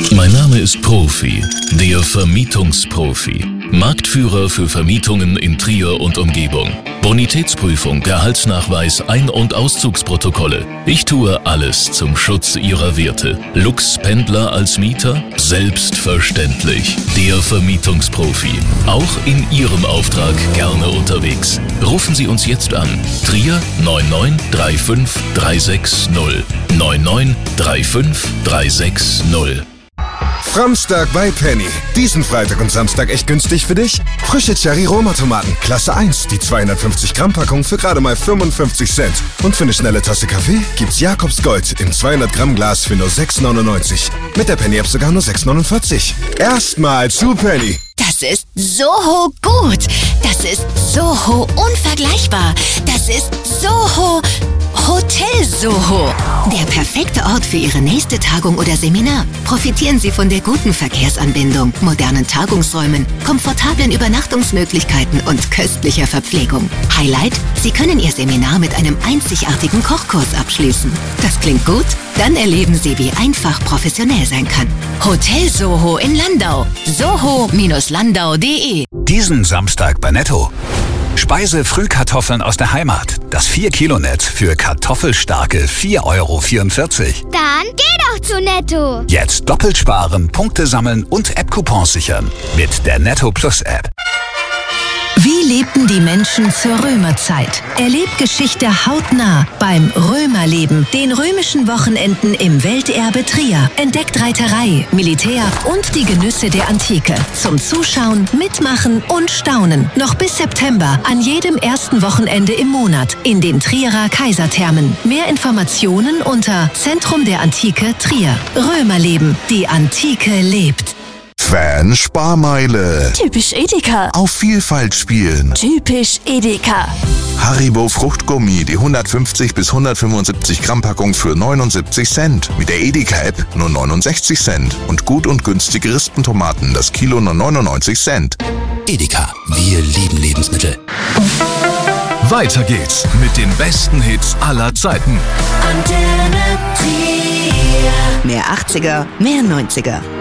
Mein Name ist Profi, der Vermietungsprofi. Marktführer für Vermietungen in Trier und Umgebung. Bonitätsprüfung, Gehaltsnachweis, Ein- und Auszugsprotokolle. Ich tue alles zum Schutz Ihrer Werte. Lux-Pendler als Mieter? Selbstverständlich. Der Vermietungsprofi. Auch in Ihrem Auftrag gerne unterwegs. Rufen Sie uns jetzt an. Trier 99 35 360 99 35 360. Framstag bei Penny. Diesen Freitag und Samstag echt günstig für dich? Frische Cherry-Roma-Tomaten, Klasse 1, die 250 Gramm Packung für gerade mal 55 Cent. Und für eine schnelle Tasse Kaffee gibt's Jakobs Gold im 200 Gramm Glas für nur 6,99. Mit der Penny-App sogar nur 6,49. Erstmal zu Penny. Das ist Soho gut. Das ist Soho unvergleichbar. Das ist Soho Hotel Soho. Der perfekte Ort für Ihre nächste Tagung oder Seminar. Profitieren Sie von der guten Verkehrsanbindung, modernen Tagungsräumen, komfortablen Übernachtungsmöglichkeiten und köstlicher Verpflegung. Highlight: Sie können Ihr Seminar mit einem einzigartigen Kochkurs abschließen. Das klingt gut? Dann erleben Sie, wie einfach professionell sein kann. Hotel Soho in Landau. soho-landau.de. Diesen Samstag bei Netto. Speise-Frühkartoffeln aus der Heimat. Das 4-Kilo-Net für kartoffelstarke 4,44 €. Dann geh doch zu Netto. Jetzt doppelt sparen, Punkte sammeln und App-Coupons sichern. Mit der Netto Plus App. Wie lebten die Menschen zur Römerzeit? Erlebt Geschichte hautnah beim Römerleben, den römischen Wochenenden im Welterbe Trier. Entdeckt Reiterei, Militär und die Genüsse der Antike. Zum Zuschauen, Mitmachen und Staunen. Noch bis September an jedem ersten Wochenende im Monat in den Trierer Kaiserthermen. Mehr Informationen unter Zentrum der Antike Trier. Römerleben, die Antike lebt. Fan-Sparmeile. Typisch Edeka. Auf Vielfalt spielen. Typisch Edeka. Haribo Fruchtgummi, die 150 bis 175 Gramm Packung für 79 Cent. Mit der Edeka-App nur 69 Cent. Und gut und günstige Rispentomaten, das Kilo nur 99 Cent. Edeka, wir lieben Lebensmittel. Weiter geht's mit den besten Hits aller Zeiten. Mehr 80er, mehr 90er.